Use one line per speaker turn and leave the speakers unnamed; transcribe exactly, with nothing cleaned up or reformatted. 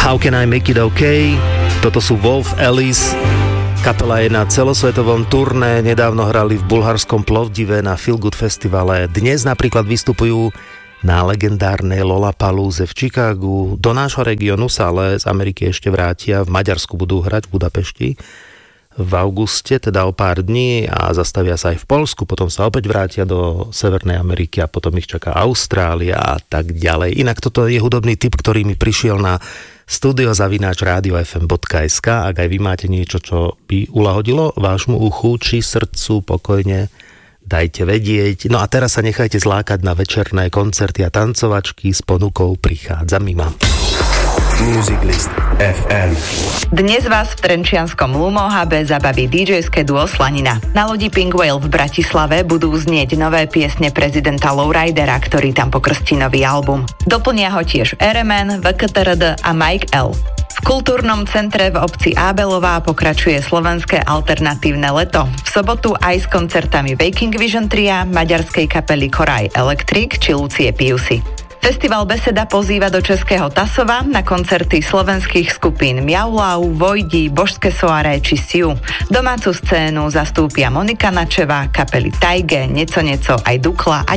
How Can I Make It OK? Toto sú Wolf Alice. Kapela je na celosvetovom turné, nedávno hrali v bulharskom Plovdive na Feel Good festivale. Dnes napríklad vystupujú na legendárnej Lollapalooze v Chicagu. Do nášho regiónu sa ale z Ameriky ešte vrátia. V Maďarsku budú hrať v Budapešti v auguste, teda o pár dní, a zastavia sa aj v Poľsku, potom sa opäť vrátia do Severnej Ameriky a potom ich čaká Austrália a tak ďalej. Inak toto je hudobný tip, ktorý mi prišiel na studio zavináč rádio ef em bodka es ká. Ak aj vy máte niečo, čo by uľahodilo vášmu uchu či srdcu, pokojne dajte vedieť. No a teraz sa nechajte zlákať na večerné koncerty a tancovačky. S ponukou prichádza Mima.
Music List ef em.
Dnes vás v trenčianskom Lumohabe zabaví dý džejské duo Slanina. Na lodi Pink Whale v Bratislave budú znieť nové piesne prezidenta Lowridera, ktorý tam pokrstí nový album. Doplnia ho tiež er em en, vé ká té er dé a Mike L. V kultúrnom centre v obci Ábelová pokračuje slovenské alternatívne leto. V sobotu aj s koncertami Waking Vision Tria, maďarskej kapely Koraj Electric či Lucie Piusy. Festival Beseda pozýva do Českého Tasova na koncerty slovenských skupín Mjaulau, Vojdi, Božské soare či Siu. Domácu scénu zastúpia Monika Načeva, kapely Tajge, Neco Neco aj Dukla a